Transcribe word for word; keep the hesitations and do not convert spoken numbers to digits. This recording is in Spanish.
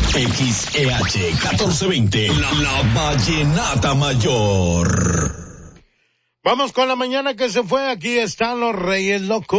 X E H catorce veinte, la, la Vallenata Mayor. Vamos con la mañana que se fue. Aquí están los Reyes Locos.